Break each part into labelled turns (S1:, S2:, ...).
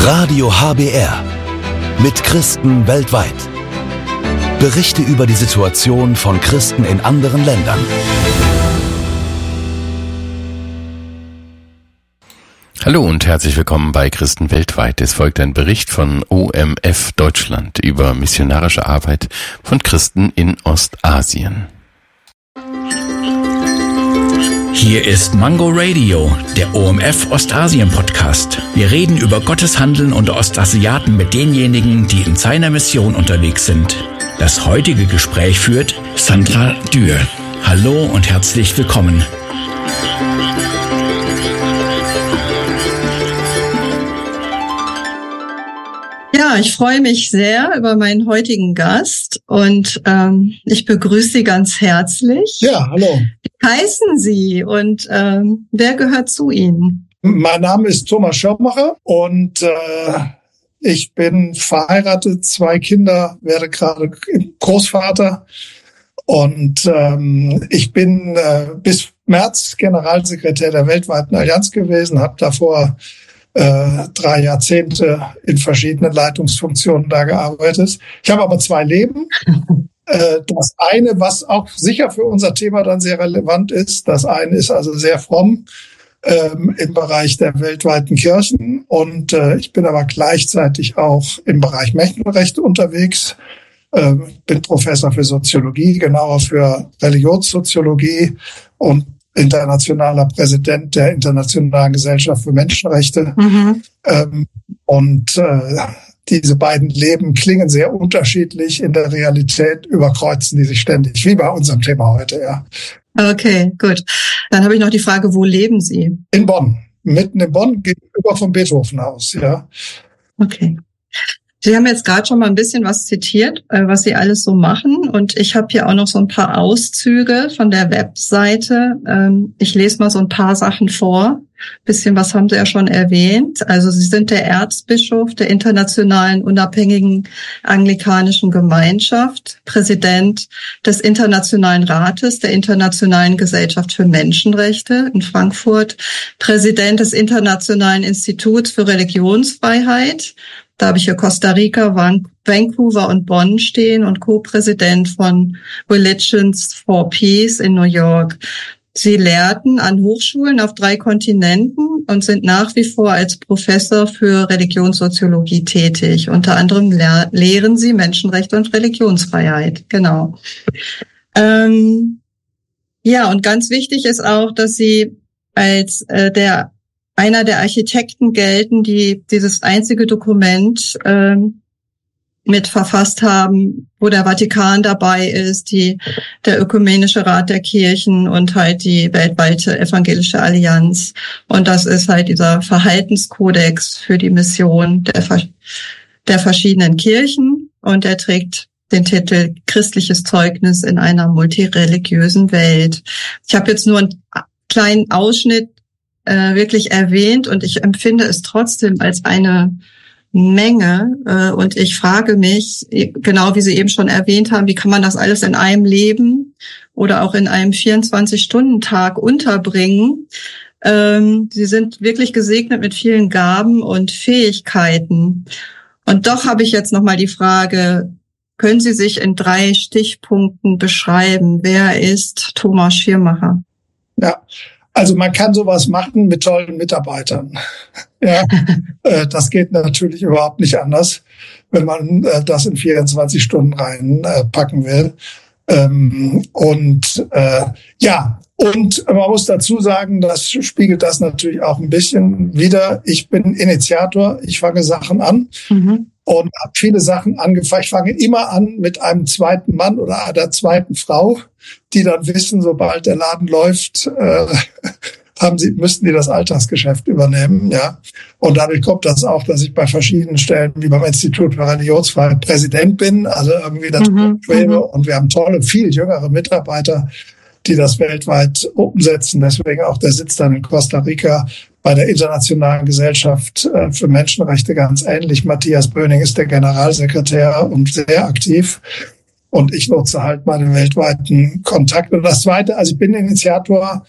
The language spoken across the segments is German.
S1: Radio HBR mit Christen weltweit. Berichte über die Situation von Christen in anderen Ländern.
S2: Hallo und herzlich willkommen bei Christen weltweit. Es folgt ein Bericht von OMF Deutschland über missionarische Arbeit von Christen in Ostasien.
S3: Hier ist Mango Radio, der OMF Ostasien Podcast. Wir reden über Gottes Handeln unter Ostasiaten mit denjenigen, die in seiner Mission unterwegs sind. Das heutige Gespräch führt Sandra Dürr. Hallo und herzlich willkommen.
S4: Ja, ich freue mich sehr über meinen heutigen Gast und ich begrüße Sie ganz herzlich.
S5: Ja, hallo.
S4: Wie heißen Sie und wer gehört zu Ihnen?
S5: Mein Name ist Thomas Schirmacher und ich bin verheiratet, 2 Kinder, werde gerade Großvater und ich bin bis März Generalsekretär der weltweiten Allianz gewesen, habe davor 3 Jahrzehnte in verschiedenen Leitungsfunktionen da gearbeitet. Ich habe aber 2 Leben. Das eine, was auch sicher für unser Thema dann sehr relevant ist, das eine ist also sehr fromm im Bereich der weltweiten Kirchen und ich bin aber gleichzeitig auch im Bereich Menschenrechte unterwegs. Bin Professor für Soziologie, genauer für Religionssoziologie und internationaler Präsident der Internationalen Gesellschaft für Menschenrechte. Diese beiden Leben klingen sehr unterschiedlich. In der Realität überkreuzen die sich ständig, wie bei unserem Thema heute, ja.
S4: Okay, gut. Dann habe ich noch die Frage, wo leben Sie?
S5: In Bonn. Mitten in Bonn, gegenüber vom Beethovenhaus, ja.
S4: Okay. Sie haben jetzt gerade schon mal ein bisschen was zitiert, was Sie alles so machen. Und ich habe hier auch noch so ein paar Auszüge von der Webseite. Ich lese mal so ein paar Sachen vor. Bisschen was haben Sie ja schon erwähnt. Also Sie sind der Erzbischof der Internationalen Unabhängigen Anglikanischen Gemeinschaft, Präsident des Internationalen Rates der Internationalen Gesellschaft für Menschenrechte in Frankfurt, Präsident des Internationalen Instituts für Religionsfreiheit. Da habe ich hier Costa Rica, Vancouver und Bonn stehen und Co-Präsident von Religions for Peace in New York. Sie lehrten an Hochschulen auf 3 Kontinenten und sind nach wie vor als Professor für Religionssoziologie tätig. Unter anderem lehren Sie Menschenrechte und Religionsfreiheit. Genau. Ja, und ganz wichtig ist auch, dass Sie als einer der Architekten gelten, die dieses einzige Dokument mit verfasst haben, wo der Vatikan dabei ist, der Ökumenische Rat der Kirchen und halt die weltweite Evangelische Allianz. Und das ist halt dieser Verhaltenskodex für die Mission der verschiedenen Kirchen. Und er trägt den Titel Christliches Zeugnis in einer multireligiösen Welt. Ich habe jetzt nur einen kleinen Ausschnitt wirklich erwähnt und ich empfinde es trotzdem als eine Menge und ich frage mich, genau wie Sie eben schon erwähnt haben, wie kann man das alles in einem Leben oder auch in einem 24-Stunden-Tag unterbringen? Sie sind wirklich gesegnet mit vielen Gaben und Fähigkeiten. Und doch habe ich jetzt nochmal die Frage, können Sie sich in 3 Stichpunkten beschreiben? Wer ist Thomas Schirmacher?
S5: Ja. Also man kann sowas machen mit tollen Mitarbeitern. Ja, das geht natürlich überhaupt nicht anders, wenn man das in 24 Stunden reinpacken will. Und man muss dazu sagen, das spiegelt das natürlich auch ein bisschen wider. Ich bin Initiator, ich fange Sachen an. Und habe viele Sachen angefangen. Ich fange immer an mit einem zweiten Mann oder einer zweiten Frau, die dann wissen, sobald der Laden läuft, müssten die das Alltagsgeschäft übernehmen, ja. Und dadurch kommt das auch, dass ich bei verschiedenen Stellen, wie beim Institut für Religionsfreiheit, Präsident bin, also irgendwie das schwebe. Und wir haben tolle, viel jüngere Mitarbeiter, die das weltweit umsetzen. Deswegen auch der Sitz dann in Costa Rica bei der Internationalen Gesellschaft für Menschenrechte ganz ähnlich. Matthias Böning ist der Generalsekretär und sehr aktiv. Und ich nutze halt meine weltweiten Kontakte. Und das Zweite, also ich bin Initiator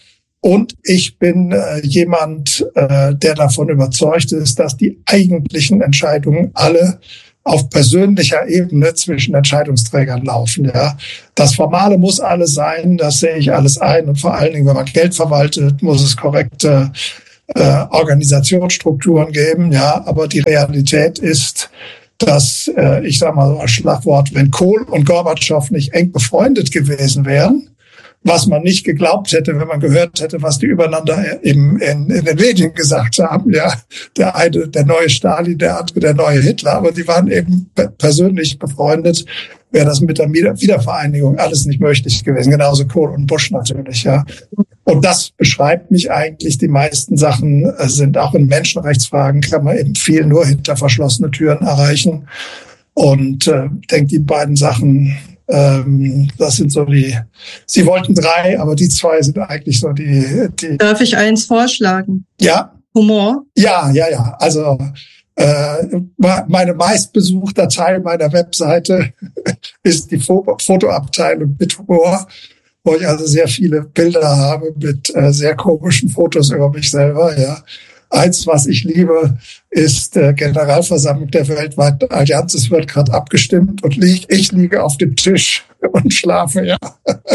S5: Und ich bin jemand, der davon überzeugt ist, dass die eigentlichen Entscheidungen alle auf persönlicher Ebene zwischen Entscheidungsträgern laufen. Ja, das Formale muss alles sein, das sehe ich alles ein. Und vor allen Dingen, wenn man Geld verwaltet, muss es korrekte Organisationsstrukturen geben. Ja, aber die Realität ist, dass, ich sage mal so als Schlagwort, wenn Kohl und Gorbatschow nicht eng befreundet gewesen wären, was man nicht geglaubt hätte, wenn man gehört hätte, was die übereinander in den Medien gesagt haben. Ja, der eine, der neue Stalin, der andere, der neue Hitler. Aber die waren eben persönlich befreundet. Wäre das mit der Wiedervereinigung alles nicht möglich gewesen. Genauso Kohl und Bush natürlich, ja. Und das beschreibt mich eigentlich. Die meisten Sachen sind auch in Menschenrechtsfragen, kann man eben viel nur hinter verschlossene Türen erreichen. Und denke, die beiden Sachen, das sind so Sie wollten 3, aber die 2 sind eigentlich so die.
S4: Darf ich eins vorschlagen?
S5: Ja.
S4: Humor?
S5: Ja. Also meine meistbesuchter Teil meiner Webseite ist die Fotoabteilung mit Humor, wo ich also sehr viele Bilder habe mit sehr komischen Fotos über mich selber, ja. Eins, was ich liebe, ist Generalversammlung der weltweiten Allianz. Es wird gerade abgestimmt und ich liege auf dem Tisch und schlafe, ja.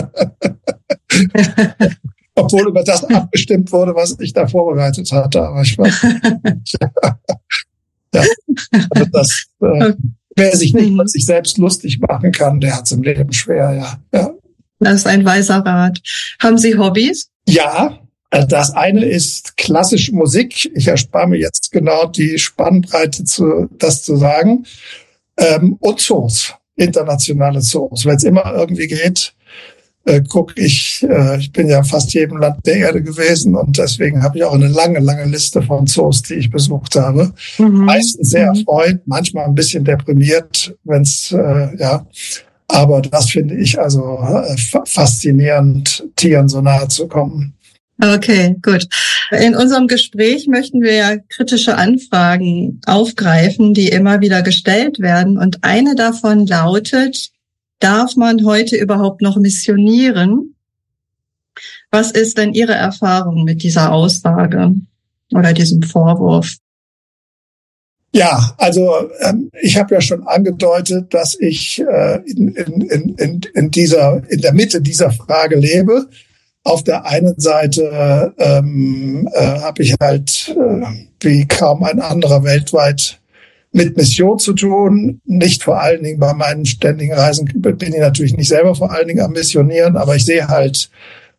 S5: Obwohl über das abgestimmt wurde, was ich da vorbereitet hatte. Aber ich weiß nicht. Ja. Also das, wer sich nicht mit sich selbst lustig machen kann, der hat es im Leben schwer, ja.
S4: Das ist ein weiser Rat. Haben Sie Hobbys?
S5: Ja. Das eine ist klassische Musik. Ich erspare mir jetzt genau die Spannbreite, das zu sagen. Und Zoos, internationale Zoos. Wenn es immer irgendwie geht, gucke ich. Ich bin ja fast jedem Land der Erde gewesen und deswegen habe ich auch eine lange, lange Liste von Zoos, die ich besucht habe. Meistens sehr erfreut, manchmal ein bisschen deprimiert, wenn's Aber das finde ich also faszinierend, Tieren so nahe zu kommen.
S4: Okay, gut. In unserem Gespräch möchten wir ja kritische Anfragen aufgreifen, die immer wieder gestellt werden. Und eine davon lautet, darf man heute überhaupt noch missionieren? Was ist denn Ihre Erfahrung mit dieser Aussage oder diesem Vorwurf?
S5: Ja, also ich habe ja schon angedeutet, dass ich in der Mitte dieser Frage lebe. Auf der einen Seite habe ich halt wie kaum ein anderer weltweit mit Mission zu tun. Nicht vor allen Dingen bei meinen ständigen Reisen bin ich natürlich nicht selber vor allen Dingen am Missionieren, aber ich sehe halt,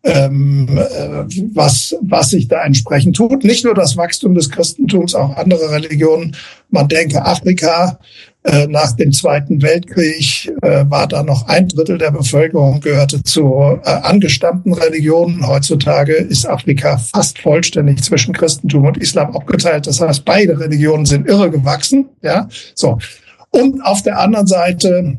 S5: was sich da entsprechend tut. Nicht nur das Wachstum des Christentums, auch andere Religionen. Man denke Afrika. Nach dem Zweiten Weltkrieg war da noch 1/3 der Bevölkerung gehörte zu angestammten Religionen. Heutzutage ist Afrika fast vollständig zwischen Christentum und Islam abgeteilt. Das heißt, beide Religionen sind irre gewachsen. Ja, so. Und auf der anderen Seite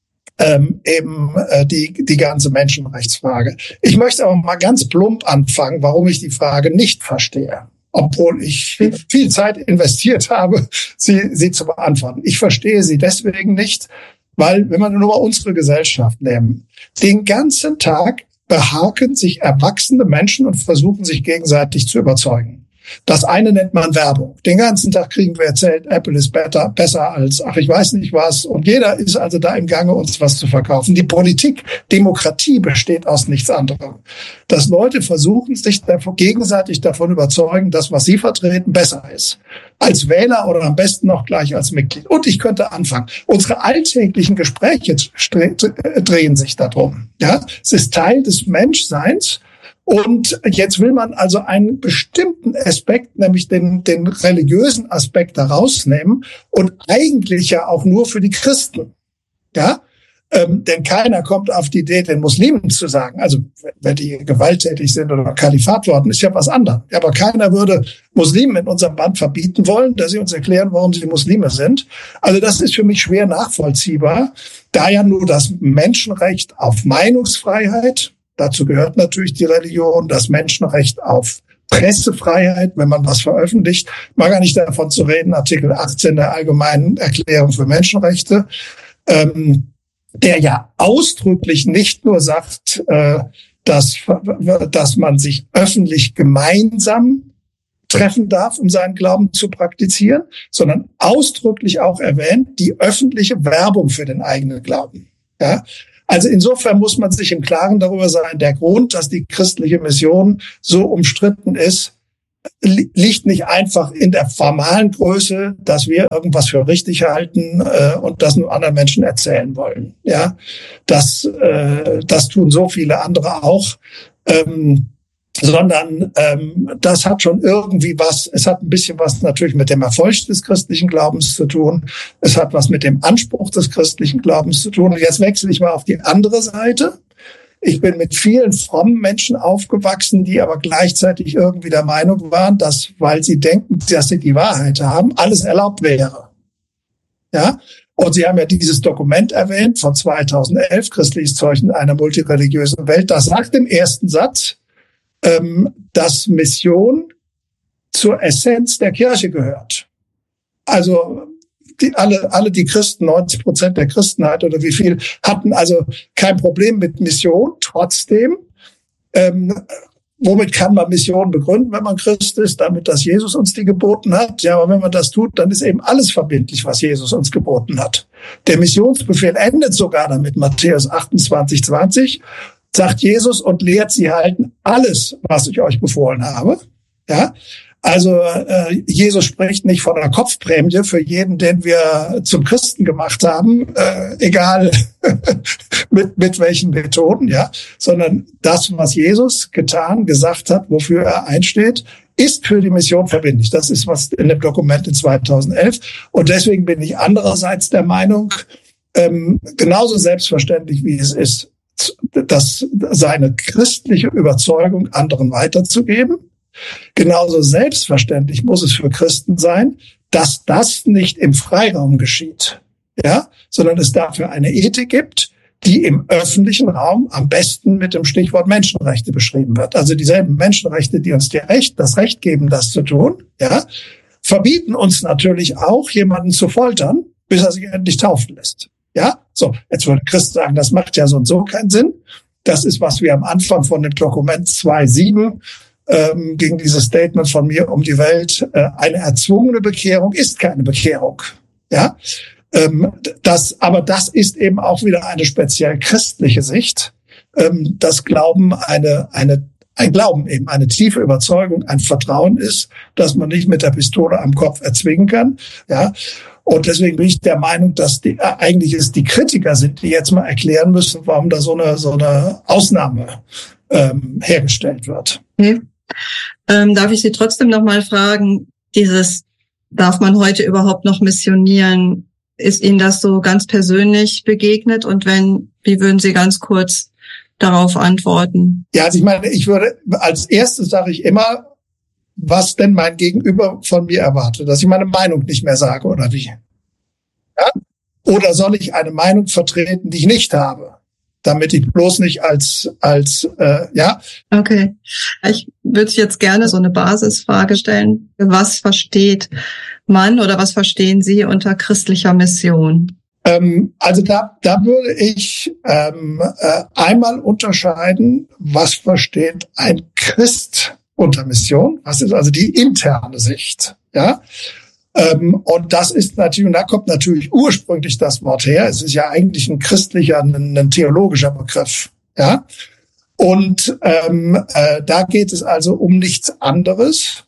S5: die ganze Menschenrechtsfrage. Ich möchte aber mal ganz plump anfangen, warum ich die Frage nicht verstehe. Obwohl ich viel Zeit investiert habe, sie zu beantworten. Ich verstehe sie deswegen nicht, weil, wenn wir nur mal unsere Gesellschaft nehmen, den ganzen Tag behaken sich erwachsene Menschen und versuchen sich gegenseitig zu überzeugen. Das eine nennt man Werbung. Den ganzen Tag kriegen wir erzählt, Apple ist besser als, ich weiß nicht was. Und jeder ist also da im Gange, uns was zu verkaufen. Die Politik, Demokratie besteht aus nichts anderem. Dass Leute versuchen, sich gegenseitig davon überzeugen, dass was sie vertreten besser ist. Als Wähler oder am besten noch gleich als Mitglied. Und ich könnte anfangen. Unsere alltäglichen Gespräche drehen sich darum. Ja, es ist Teil des Menschseins. Und jetzt will man also einen bestimmten Aspekt, nämlich den religiösen Aspekt, da rausnehmen und eigentlich ja auch nur für die Christen. Ja, denn keiner kommt auf die Idee, den Muslimen zu sagen, also wenn die gewalttätig sind oder Kalifat worden, ist ja was anderes. Aber keiner würde Muslimen in unserem Land verbieten wollen, dass sie uns erklären, warum sie Muslime sind. Also das ist für mich schwer nachvollziehbar, da ja nur das Menschenrecht auf Meinungsfreiheit, dazu gehört natürlich die Religion, das Menschenrecht auf Pressefreiheit, wenn man was veröffentlicht. Mal gar nicht davon zu reden, Artikel 18 der Allgemeinen Erklärung für Menschenrechte, der ja ausdrücklich nicht nur sagt, dass man sich öffentlich gemeinsam treffen darf, um seinen Glauben zu praktizieren, sondern ausdrücklich auch erwähnt die öffentliche Werbung für den eigenen Glauben. Ja? Also insofern muss man sich im Klaren darüber sein, der Grund, dass die christliche Mission so umstritten ist, liegt nicht einfach in der formalen Größe, dass wir irgendwas für richtig halten und das nur anderen Menschen erzählen wollen. Ja, das tun so viele andere auch. Sondern das hat schon irgendwie was, es hat ein bisschen was natürlich mit dem Erfolg des christlichen Glaubens zu tun, es hat was mit dem Anspruch des christlichen Glaubens zu tun. Und jetzt wechsle ich mal auf die andere Seite. Ich bin mit vielen frommen Menschen aufgewachsen, die aber gleichzeitig irgendwie der Meinung waren, dass, weil sie denken, dass sie die Wahrheit haben, alles erlaubt wäre. Ja? Und Sie haben ja dieses Dokument erwähnt von 2011, Christliches Zeugnis einer multireligiösen Welt. Das sagt im ersten Satz, dass Mission zur Essenz der Kirche gehört. Also alle die Christen, 90% der Christenheit oder wie viel, hatten also kein Problem mit Mission. Trotzdem, womit kann man Mission begründen, wenn man Christ ist? Damit, dass Jesus uns die geboten hat. Ja, aber wenn man das tut, dann ist eben alles verbindlich, was Jesus uns geboten hat. Der Missionsbefehl endet sogar damit, Matthäus 28,20. Sagt Jesus und lehrt sie halten alles, was ich euch befohlen habe. Ja, also Jesus spricht nicht von einer Kopfprämie für jeden, den wir zum Christen gemacht haben, egal mit welchen Methoden, ja, sondern das, was Jesus getan, gesagt hat, wofür er einsteht, ist für die Mission verbindlich. Das ist was in dem Dokument in 2011. Und deswegen bin ich andererseits der Meinung, genauso selbstverständlich wie es ist, dass seine christliche Überzeugung anderen weiterzugeben. Genauso selbstverständlich muss es für Christen sein, dass das nicht im Freiraum geschieht, ja, sondern es dafür eine Ethik gibt, die im öffentlichen Raum am besten mit dem Stichwort Menschenrechte beschrieben wird. Also dieselben Menschenrechte, die uns das Recht geben, das zu tun, ja, verbieten uns natürlich auch, jemanden zu foltern, bis er sich endlich taufen lässt. Ja, so, jetzt würde Christ sagen, das macht ja so und so keinen Sinn. Das ist, was wir am Anfang von dem Dokument 2.7 gegen dieses Statement von mir um die Welt, eine erzwungene Bekehrung ist keine Bekehrung. Ja, aber das ist eben auch wieder eine speziell christliche Sicht. Das Glauben ein Glauben eben, eine tiefe Überzeugung, ein Vertrauen ist, dass man nicht mit der Pistole am Kopf erzwingen kann. Ja. Und deswegen bin ich der Meinung, dass eigentlich es die Kritiker sind, die jetzt mal erklären müssen, warum da so eine Ausnahme hergestellt wird.
S4: Okay. Darf ich Sie trotzdem noch mal fragen, darf man heute überhaupt noch missionieren? Ist Ihnen das so ganz persönlich begegnet? Und wenn, wie würden Sie ganz kurz darauf antworten?
S5: Ja, also ich meine, als erstes sage ich immer, was denn mein Gegenüber von mir erwartet, dass ich meine Meinung nicht mehr sage oder wie? Ja? Oder soll ich eine Meinung vertreten, die ich nicht habe, damit ich bloß nicht ja?
S4: Okay, ich würde jetzt gerne so eine Basisfrage stellen. Was versteht man oder was verstehen Sie unter christlicher Mission?
S5: Also da würde ich einmal unterscheiden, was versteht ein Christ unter Mission. Was ist also die interne Sicht? Ja, und das ist natürlich, und da kommt natürlich ursprünglich das Wort her. Es ist ja eigentlich ein christlicher, ein theologischer Begriff. Ja, und da geht es also um nichts anderes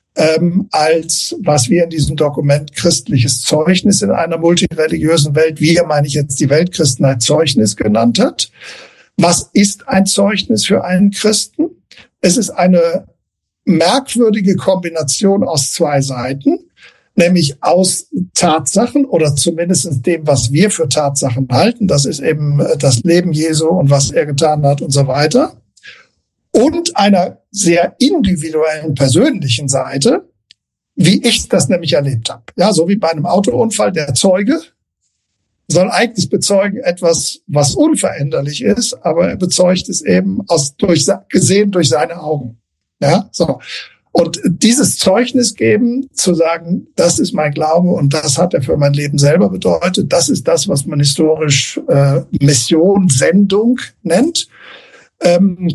S5: als was wir in diesem Dokument christliches Zeugnis in einer multireligiösen Welt, wir meine ich jetzt die Weltchristenheit, Zeugnis genannt hat. Was ist ein Zeugnis für einen Christen? Es ist eine merkwürdige Kombination aus zwei Seiten, nämlich aus Tatsachen oder zumindest dem, was wir für Tatsachen halten. Das ist eben das Leben Jesu und was er getan hat und so weiter. Und einer sehr individuellen, persönlichen Seite, wie ich das nämlich erlebt habe. Ja, so wie bei einem Autounfall, der Zeuge soll eigentlich bezeugen etwas, was unveränderlich ist, aber er bezeugt es eben gesehen durch seine Augen. Ja, so. Und dieses Zeugnis geben, zu sagen, das ist mein Glaube und das hat er für mein Leben selber bedeutet, das ist das, was man historisch Mission, Sendung nennt.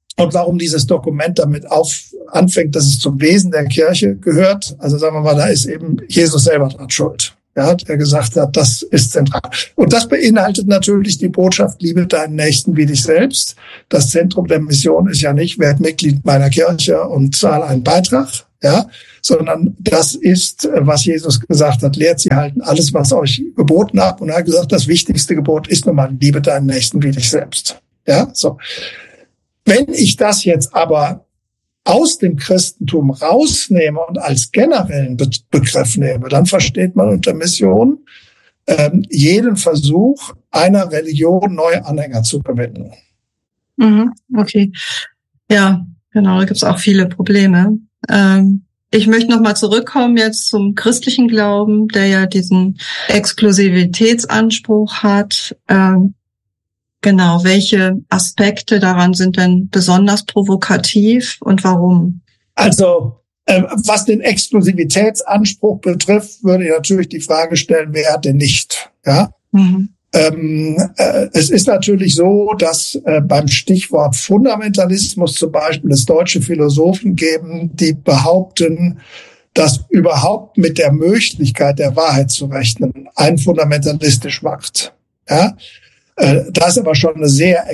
S5: Und warum dieses Dokument damit anfängt, dass es zum Wesen der Kirche gehört. Also sagen wir mal, da ist eben Jesus selber dran schuld. Ja, der gesagt hat, das ist zentral. Und das beinhaltet natürlich die Botschaft, liebe deinen Nächsten wie dich selbst. Das Zentrum der Mission ist ja nicht, werd Mitglied meiner Kirche und zahle einen Beitrag, ja, sondern das ist, was Jesus gesagt hat, lehrt sie halten alles, was euch geboten habt. Und er hat gesagt, das wichtigste Gebot ist nun mal, liebe deinen Nächsten wie dich selbst. Ja, so. Wenn ich das jetzt aber aus dem Christentum rausnehme und als generellen Begriff nehme, dann versteht man unter Mission jeden Versuch, einer Religion neue Anhänger zu gewinnen.
S4: Okay. Ja, genau, da gibt es auch viele Probleme. Ich möchte nochmal zurückkommen jetzt zum christlichen Glauben, der ja diesen Exklusivitätsanspruch hat. Genau, welche Aspekte daran sind denn besonders provokativ und warum?
S5: Also, was den Exklusivitätsanspruch betrifft, würde ich natürlich die Frage stellen, wer hat denn nicht? Ja? Es ist natürlich so, dass beim Stichwort Fundamentalismus zum Beispiel es deutsche Philosophen geben, die behaupten, dass überhaupt mit der Möglichkeit der Wahrheit zu rechnen einen fundamentalistisch macht. Ja? Das ist aber schon eine sehr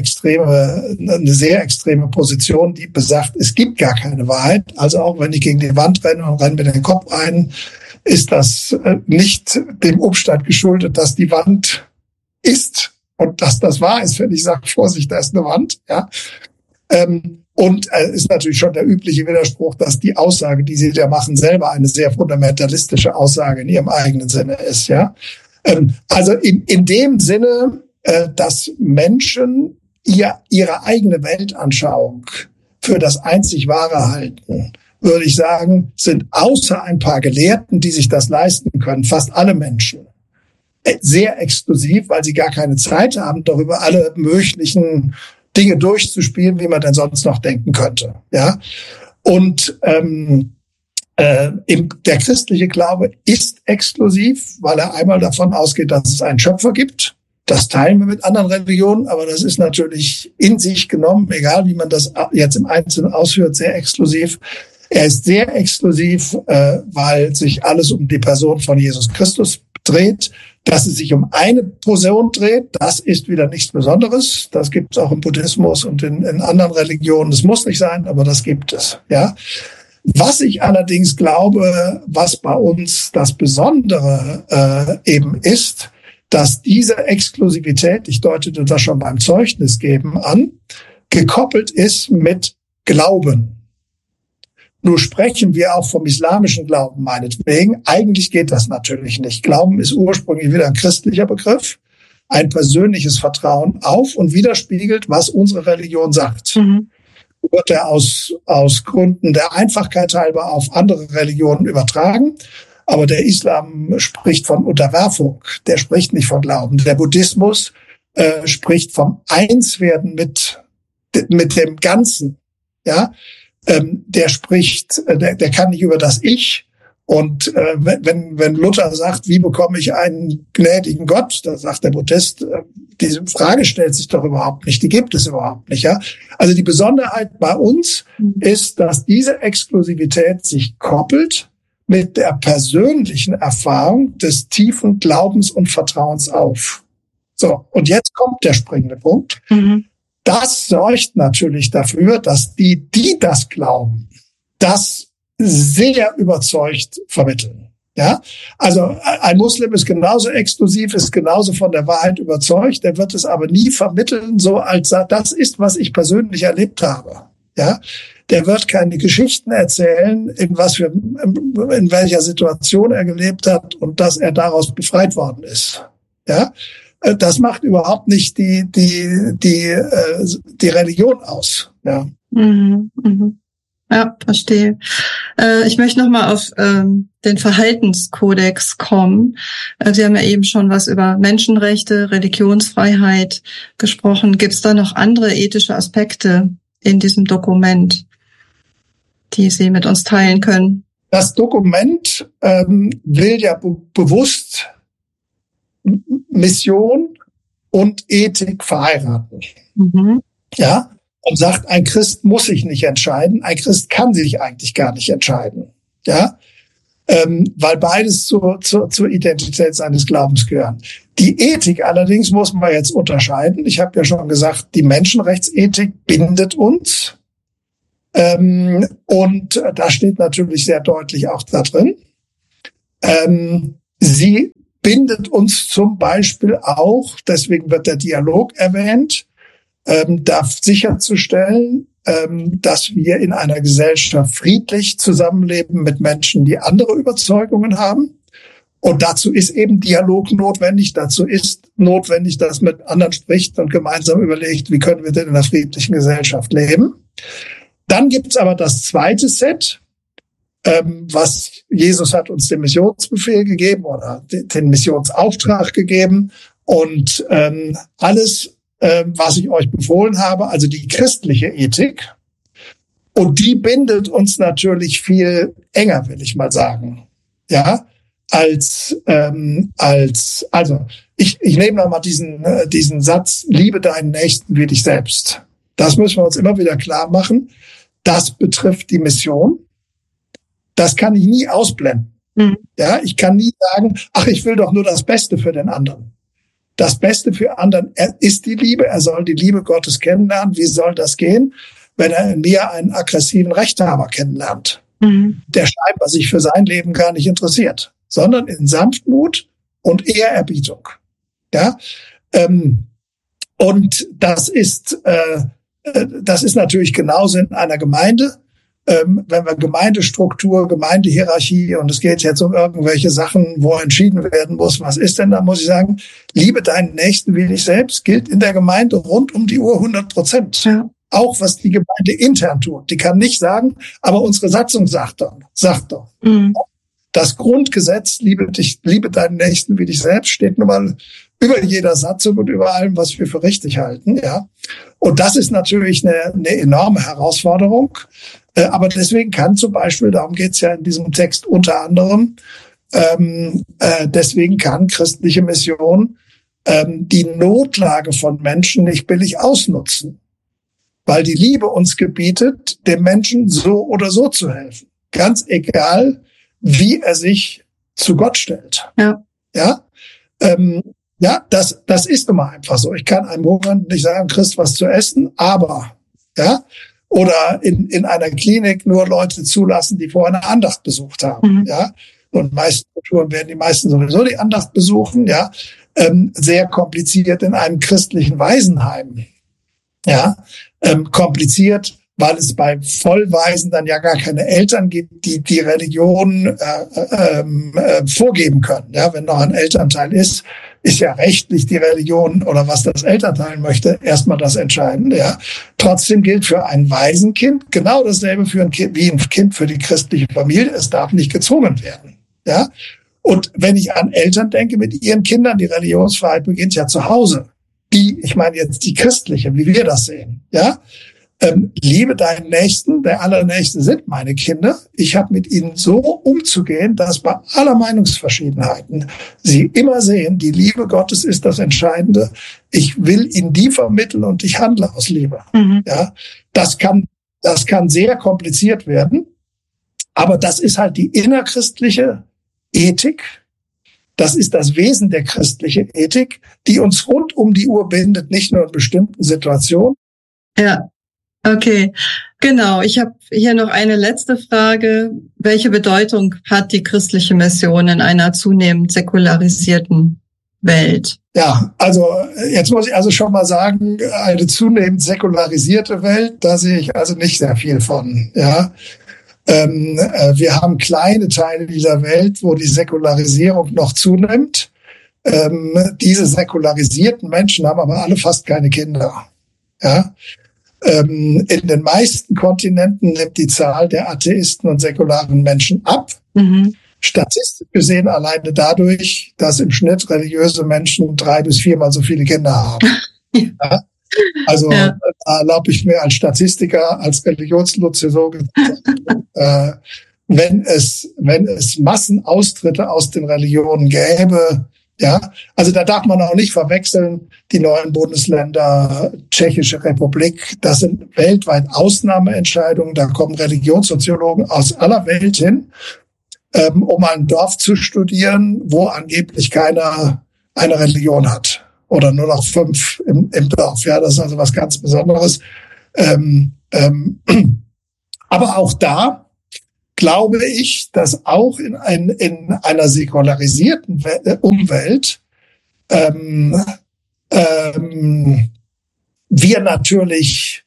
S5: extreme Position, die besagt, es gibt gar keine Wahrheit. Also auch wenn ich gegen die Wand renne und renne mit dem Kopf ein, ist das nicht dem Umstand geschuldet, dass die Wand ist und dass das wahr ist, wenn ich sage, Vorsicht, da ist eine Wand. Ja. Und ist natürlich schon der übliche Widerspruch, dass die Aussage, die sie da machen, selber eine sehr fundamentalistische Aussage in ihrem eigenen Sinne ist. Ja. Also in dem Sinne, dass Menschen ihre eigene Weltanschauung für das einzig Wahre halten, würde ich sagen, sind außer ein paar Gelehrten, die sich das leisten können, fast alle Menschen sehr exklusiv, weil sie gar keine Zeit haben, darüber alle möglichen Dinge durchzuspielen, wie man denn sonst noch denken könnte. Ja, und der christliche Glaube ist exklusiv, weil er einmal davon ausgeht, dass es einen Schöpfer gibt. Das teilen wir mit anderen Religionen, aber das ist natürlich in sich genommen, egal wie man das jetzt im Einzelnen ausführt, sehr exklusiv. Er ist sehr exklusiv, weil sich alles um die Person von Jesus Christus dreht. Dass es sich um eine Person dreht, das ist wieder nichts Besonderes. Das gibt es auch im Buddhismus und in anderen Religionen. Das muss nicht sein, aber das gibt es. Ja. Was ich allerdings glaube, was bei uns das Besondere eben ist, dass diese Exklusivität, ich deutete das schon beim Zeugnisgeben an, gekoppelt ist mit Glauben. Nur sprechen wir auch vom islamischen Glauben meinetwegen. Eigentlich geht das natürlich nicht. Glauben ist ursprünglich wieder ein christlicher Begriff, ein persönliches Vertrauen auf und widerspiegelt, was unsere Religion sagt. Wird er aus Gründen der Einfachkeit halber auf andere Religionen übertragen. Aber der Islam spricht von Unterwerfung, der spricht nicht von Glauben. Der Buddhismus spricht vom Einswerden mit dem Ganzen. Ja, der spricht, der kann nicht über das Ich. Und wenn Luther sagt, wie bekomme ich einen gnädigen Gott, da sagt der Buddhist, diese Frage stellt sich doch überhaupt nicht, die gibt es überhaupt nicht. Ja, also die Besonderheit bei uns ist, dass diese Exklusivität sich koppelt mit der persönlichen Erfahrung des tiefen Glaubens und Vertrauens auf. So, und jetzt kommt der springende Punkt. Das sorgt natürlich dafür, dass die das glauben, das sehr überzeugt vermitteln. Ja, also ein Muslim ist genauso exklusiv, ist genauso von der Wahrheit überzeugt, der wird es aber nie vermitteln, so als das ist, was ich persönlich erlebt habe. Ja, der wird keine Geschichten erzählen, in welcher Situation er gelebt hat und dass er daraus befreit worden ist. Ja, das macht überhaupt nicht die Religion aus. Ja.
S4: Ja, verstehe. Ich möchte nochmal auf den Verhaltenskodex kommen. Sie haben ja eben schon was über Menschenrechte, Religionsfreiheit gesprochen. Gibt es da noch andere ethische Aspekte in diesem Dokument, die Sie mit uns teilen können?
S5: Das Dokument will ja bewusst Mission und Ethik verheiraten. Ja, und sagt, ein Christ muss sich nicht entscheiden, ein Christ kann sich eigentlich gar nicht entscheiden, ja, weil beides zur Identität seines Glaubens gehören. Die Ethik allerdings muss man jetzt unterscheiden. Ich habe ja schon gesagt, die Menschenrechtsethik bindet uns. Und da steht natürlich sehr deutlich auch da drin. Sie bindet uns zum Beispiel auch, deswegen wird der Dialog erwähnt, darf sicherzustellen, dass wir in einer Gesellschaft friedlich zusammenleben mit Menschen, die andere Überzeugungen haben. Und dazu ist eben Dialog notwendig. Dazu ist notwendig, dass man mit anderen spricht und gemeinsam überlegt, wie können wir denn in einer friedlichen Gesellschaft leben. Dann gibt's aber das zweite Set, was Jesus hat uns den Missionsbefehl gegeben oder den Missionsauftrag gegeben. Und alles, was ich euch befohlen habe, also die christliche Ethik. Und die bindet uns natürlich viel enger, will ich mal sagen. Ja, also ich nehme nochmal diesen Satz, liebe deinen Nächsten wie dich selbst. Das müssen wir uns immer wieder klar machen. Das betrifft die Mission. Das kann ich nie ausblenden. Mhm. Ja, ich kann nie sagen, ach, ich will doch nur das Beste für den anderen. Das Beste für anderen ist die Liebe. Er soll die Liebe Gottes kennenlernen. Wie soll das gehen, wenn er in mir einen aggressiven Rechthaber kennenlernt, der scheinbar sich für sein Leben gar nicht interessiert, sondern in Sanftmut und Ehrerbietung. Ja, und das ist natürlich genauso in einer Gemeinde. Wenn wir Gemeindestruktur, Gemeindehierarchie und es geht jetzt um irgendwelche Sachen, wo entschieden werden muss, was ist denn da, muss ich sagen, liebe deinen Nächsten wie dich selbst, gilt in der Gemeinde rund um die Uhr 100%. Ja. Auch was die Gemeinde intern tut. Die kann nicht sagen, aber unsere Satzung sagt doch. Mhm. Das Grundgesetz, liebe deinen Nächsten wie dich selbst, steht nun mal über jeder Satzung und über allem, was wir für richtig halten, ja. Und das ist natürlich eine enorme Herausforderung. Aber deswegen kann zum Beispiel, darum geht's ja in diesem Text unter anderem, deswegen kann christliche Mission die Notlage von Menschen nicht billig ausnutzen. Weil die Liebe uns gebietet, dem Menschen so oder so zu helfen. Ganz egal, wie er sich zu Gott stellt. Ja. Ja, das ist immer einfach so. Ich kann einem Hungernden nicht sagen, kriegst was zu essen, aber, ja, oder in einer Klinik nur Leute zulassen, die vorher eine Andacht besucht haben, ja. Und meisten Kulturen werden die meisten sowieso die Andacht besuchen, ja. Sehr kompliziert in einem christlichen Waisenheim, ja. Kompliziert, weil es bei Vollwaisen dann ja gar keine Eltern gibt, die die Religion vorgeben können. Ja, wenn noch ein Elternteil ist ja rechtlich die Religion oder was das Elternteil möchte, erstmal das Entscheidende. Ja, trotzdem gilt für ein Waisenkind genau dasselbe für ein Kind, wie ein Kind für die christliche Familie. Es darf nicht gezwungen werden. Ja, und wenn ich an Eltern denke mit ihren Kindern, die Religionsfreiheit beginnt ja zu Hause. Ich meine jetzt die christliche, wie wir das sehen. Ja. Liebe deinen Nächsten, der Allernächste sind meine Kinder. Ich habe mit ihnen so umzugehen, dass bei aller Meinungsverschiedenheiten sie immer sehen, die Liebe Gottes ist das Entscheidende. Ich will ihnen die vermitteln und ich handle aus Liebe. Ja, das kann sehr kompliziert werden, aber das ist halt die innerchristliche Ethik. Das ist das Wesen der christlichen Ethik, die uns rund um die Uhr bindet, nicht nur in bestimmten Situationen.
S4: Ja. Okay, genau. Ich habe hier noch eine letzte Frage. Welche Bedeutung hat die christliche Mission in einer zunehmend säkularisierten Welt?
S5: Ja, also jetzt muss ich also schon mal sagen, eine zunehmend säkularisierte Welt, da sehe ich also nicht sehr viel von. Ja, wir haben kleine Teile dieser Welt, wo die Säkularisierung noch zunimmt. Diese säkularisierten Menschen haben aber alle fast keine Kinder. Ja. In den meisten Kontinenten nimmt die Zahl der Atheisten und säkularen Menschen ab. Statistisch gesehen alleine dadurch, dass im Schnitt religiöse Menschen 3 bis 4 Mal so viele Kinder haben. Ja. Also da erlaube ich mir als Statistiker, als Religionssoziologe, wenn es Massenaustritte aus den Religionen gäbe, Ja, also da darf man auch nicht verwechseln, die neuen Bundesländer, Tschechische Republik, das sind weltweit Ausnahmeentscheidungen, da kommen Religionssoziologen aus aller Welt hin, um ein Dorf zu studieren, wo angeblich keiner eine Religion hat oder nur noch 5 im Dorf. Ja, das ist also was ganz Besonderes. Aber auch da glaube ich, dass auch in einer säkularisierten Umwelt wir natürlich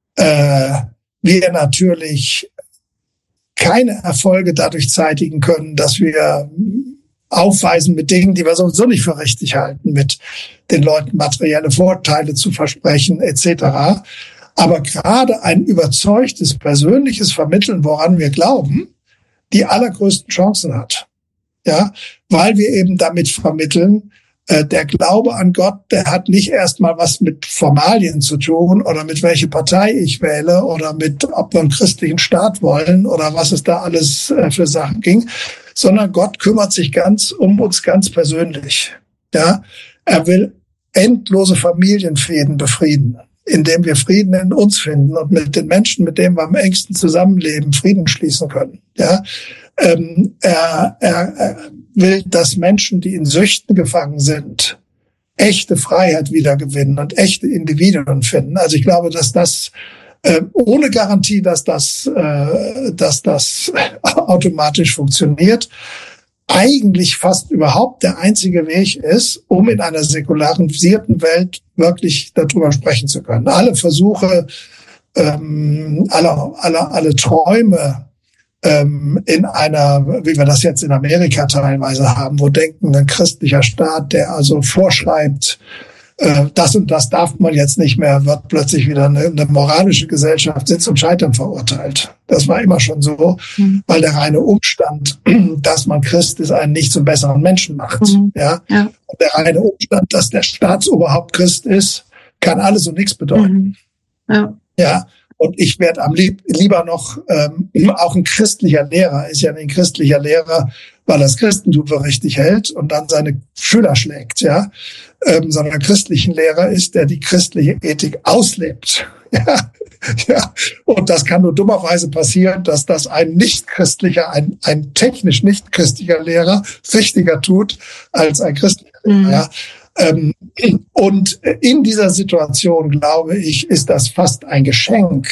S5: keine Erfolge dadurch zeitigen können, dass wir aufweisen mit Dingen, die wir sowieso nicht für richtig halten, mit den Leuten materielle Vorteile zu versprechen etc. Aber gerade ein überzeugtes persönliches Vermitteln, woran wir glauben, die allergrößten Chancen hat. Ja, weil wir eben damit vermitteln, der Glaube an Gott, der hat nicht erstmal was mit Formalien zu tun oder mit welche Partei ich wähle oder mit, ob wir einen christlichen Staat wollen oder was es da alles für Sachen ging, sondern Gott kümmert sich um uns ganz persönlich. Ja, er will endlose Familienfäden befrieden, indem wir Frieden in uns finden und mit den Menschen, mit denen wir am engsten zusammenleben, Frieden schließen können. Ja, er will, dass Menschen, die in Süchten gefangen sind, echte Freiheit wiedergewinnen und echte Individuen finden. Also ich glaube, dass das ohne Garantie, dass das automatisch funktioniert, eigentlich fast überhaupt der einzige Weg ist, um in einer säkularisierten Welt wirklich darüber sprechen zu können. Alle Versuche, alle Träume in einer, wie wir das jetzt in Amerika teilweise haben, wo denken, ein christlicher Staat, der also vorschreibt, das und das darf man jetzt nicht mehr, wird plötzlich wieder eine moralische Gesellschaft, sind zum Scheitern verurteilt. Das war immer schon so, weil der reine Umstand, dass man Christ ist, einen nicht zum besseren Menschen macht. Ja? Und der reine Umstand, dass der Staatsoberhaupt Christ ist, kann alles und nichts bedeuten. Ja. Und ich werde lieber noch, auch ein christlicher Lehrer ist ja ein christlicher Lehrer, weil er das Christentum für richtig hält und dann seine Schüler schlägt, ja. Sondern ein christlichen Lehrer ist, der die christliche Ethik auslebt. Ja. Und das kann nur dummerweise passieren, dass das ein technisch nicht christlicher Lehrer richtiger tut als ein christlicher Lehrer, ja. Und in dieser Situation, glaube ich, ist das fast ein Geschenk,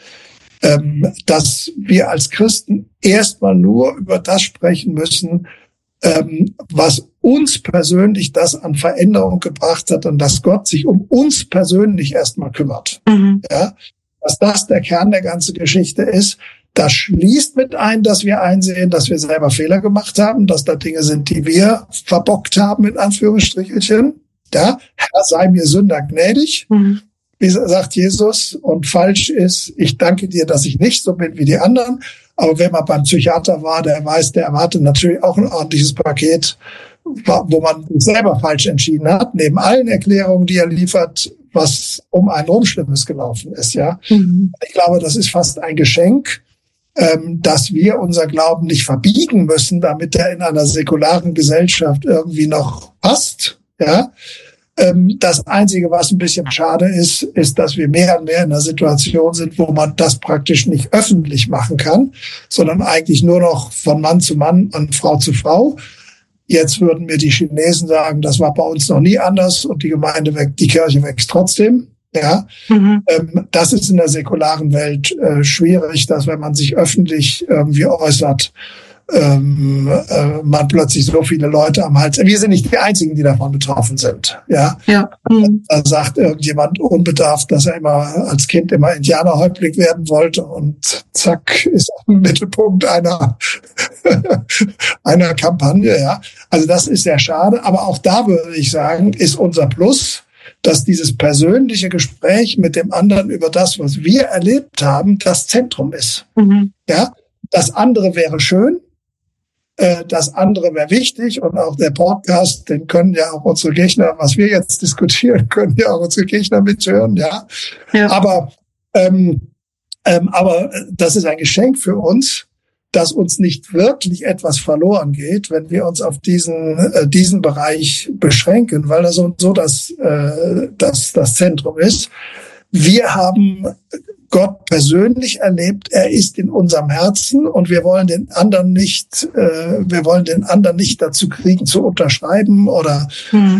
S5: dass wir als Christen erstmal nur über das sprechen müssen, was uns persönlich das an Veränderung gebracht hat und dass Gott sich um uns persönlich erstmal kümmert. Ja, dass das der Kern der ganzen Geschichte ist. Das schließt mit ein, dass wir einsehen, dass wir selber Fehler gemacht haben, dass da Dinge sind, die wir verbockt haben, in Anführungsstrichelchen. Ja, Herr, sei mir Sünder gnädig, wie sagt Jesus, und falsch ist, ich danke dir, dass ich nicht so bin wie die anderen. Aber wenn man beim Psychiater war, der weiß, der erwartet natürlich auch ein ordentliches Paket, wo man sich selber falsch entschieden hat, neben allen Erklärungen, die er liefert, was um einen rum Schlimmes gelaufen ist. Ja, ich glaube, das ist fast ein Geschenk, dass wir unser Glauben nicht verbiegen müssen, damit er in einer säkularen Gesellschaft irgendwie noch passt. Ja, das Einzige, was ein bisschen schade ist, ist, dass wir mehr und mehr in einer Situation sind, wo man das praktisch nicht öffentlich machen kann, sondern eigentlich nur noch von Mann zu Mann und Frau zu Frau. Jetzt würden mir die Chinesen sagen, das war bei uns noch nie anders und die Kirche wächst trotzdem. Ja, das ist in der säkularen Welt schwierig, dass wenn man sich öffentlich irgendwie äußert, man plötzlich so viele Leute am Hals. Wir sind nicht die Einzigen, die davon betroffen sind. Ja. Da sagt irgendjemand unbedarft, dass er immer als Kind immer Indianerhäuptling werden wollte und zack ist im Mittelpunkt einer Kampagne. Ja. Also das ist sehr schade. Aber auch da würde ich sagen, ist unser Plus, dass dieses persönliche Gespräch mit dem anderen über das, was wir erlebt haben, das Zentrum ist. Ja, das andere wäre schön, das andere wäre wichtig und auch der Podcast, den können ja auch unsere Gegner, was wir jetzt diskutieren, können ja auch unsere Gegner mithören, ja. Aber das ist ein Geschenk für uns, dass uns nicht wirklich etwas verloren geht, wenn wir uns auf diesen Bereich beschränken, weil das so und so das Zentrum ist. Wir haben Gott persönlich erlebt, er ist in unserem Herzen und wir wollen den anderen nicht dazu kriegen, zu unterschreiben oder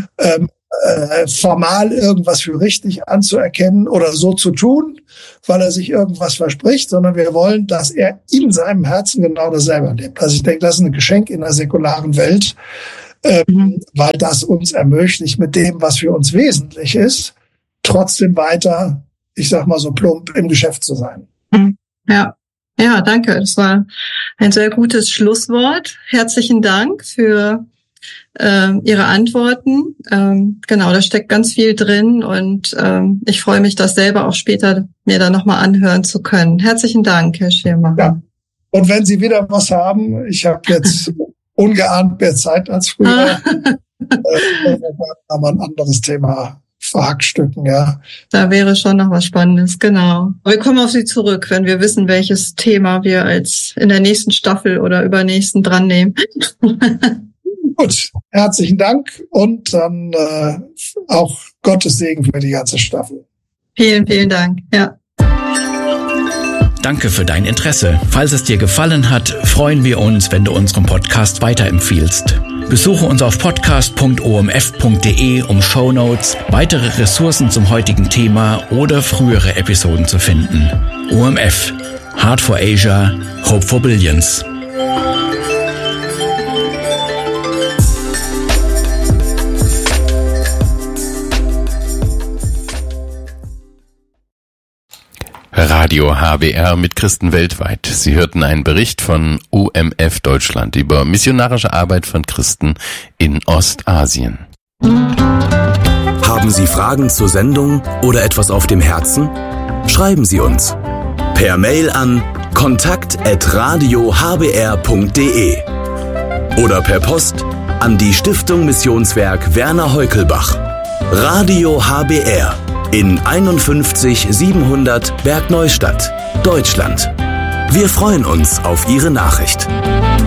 S5: formal irgendwas für richtig anzuerkennen oder so zu tun, weil er sich irgendwas verspricht, sondern wir wollen, dass er in seinem Herzen genau dasselbe erlebt. Also ich denke, das ist ein Geschenk in der säkularen Welt, weil das uns ermöglicht, mit dem, was für uns wesentlich ist, trotzdem weiter, ich sag mal so plump, im Geschäft zu sein.
S4: Ja, danke. Das war ein sehr gutes Schlusswort. Herzlichen Dank für Ihre Antworten. Genau, da steckt ganz viel drin und ich freue mich, das selber auch später mir dann nochmal anhören zu können. Herzlichen Dank, Herr Schirmacher.
S5: Ja. Und wenn Sie wieder was haben, ich habe jetzt ungeahnt mehr Zeit als früher, aber ein anderes Thema verhackstücken, ja.
S4: Da wäre schon noch was Spannendes, genau. Wir kommen auf Sie zurück, wenn wir wissen, welches Thema wir als in der nächsten Staffel oder übernächsten dran nehmen.
S5: Gut, herzlichen Dank und dann auch Gottes Segen für die ganze Staffel.
S4: Vielen, vielen Dank. Ja.
S3: Danke für dein Interesse. Falls es dir gefallen hat, freuen wir uns, wenn du unseren Podcast weiterempfiehlst. Besuche uns auf podcast.omf.de, um Shownotes, weitere Ressourcen zum heutigen Thema oder frühere Episoden zu finden. OMF. Heart for Asia. Hope for Billions.
S2: Radio HBR mit Christen weltweit. Sie hörten einen Bericht von OMF Deutschland über missionarische Arbeit von Christen in Ostasien.
S1: Haben Sie Fragen zur Sendung oder etwas auf dem Herzen? Schreiben Sie uns per Mail an kontakt@radiohbr.de oder per Post an die Stiftung Missionswerk Werner Heukelbach. Radio HBR in 51 700 Bergneustadt, Deutschland. Wir freuen uns auf Ihre Nachricht.